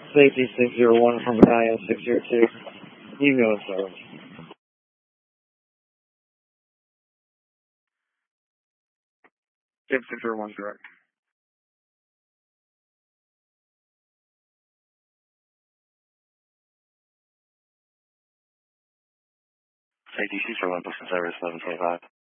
Safety 601 from Battalion 602. Email service. Tip 601, correct. Safety 601, booking service 1125.